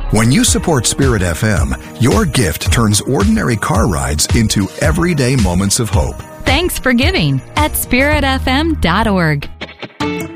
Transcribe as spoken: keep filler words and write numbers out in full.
When you support Spirit F M, your gift turns ordinary car rides into everyday moments of hope. Thanks for giving at spirit f m dot org.